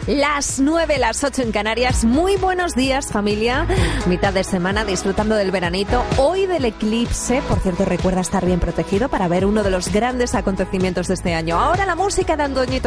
Las 9, las 8 en Canarias. Muy buenos días, familia. Mitad de semana disfrutando del veranito. Hoy del eclipse. Por cierto, recuerda estar bien protegido para ver uno de los grandes acontecimientos de este año. Ahora la música de Antoñito